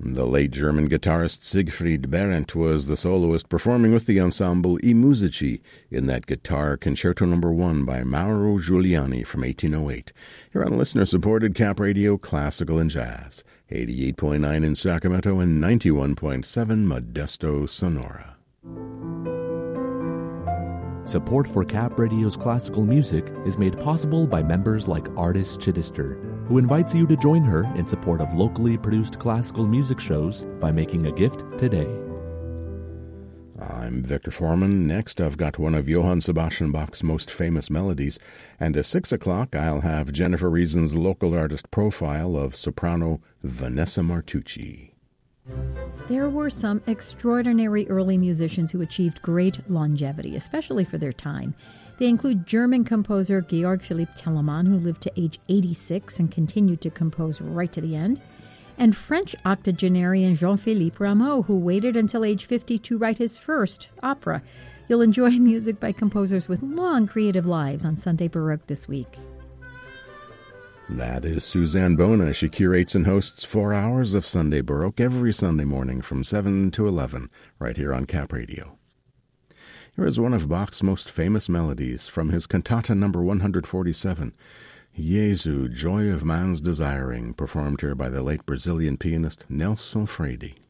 The late German guitarist Siegfried Behrendt was the soloist performing with the ensemble I Musici in that guitar Concerto No. 1 by Mauro Giuliani from 1808. Here on listener-supported Cap Radio Classical and Jazz, 88.9 in Sacramento and 91.7 Modesto, Sonora. Support for Cap Radio's classical music is made possible by members like Artis Chittister, who invites you to join her in support of locally produced classical music shows by making a gift today. I'm Victor Foreman. Next, I've got one of Johann Sebastian Bach's most famous melodies, and at 6 o'clock I'll have Jennifer Reason's local artist profile of soprano Vanessa Martucci. There were some extraordinary early musicians who achieved great longevity, especially for their time. They include German composer Georg Philipp Telemann, who lived to age 86 and continued to compose right to the end, and French octogenarian Jean-Philippe Rameau, who waited until age 50 to write his first opera. You'll enjoy music by composers with long creative lives on Sunday Baroque this week. That is Suzanne Bona. She curates and hosts 4 hours of Sunday Baroque every Sunday morning from 7 to 11, right here on Cap Radio. Here is one of Bach's most famous melodies from his Cantata No. 147, Jesu, Joy of Man's Desiring, performed here by the late Brazilian pianist Nelson Freire.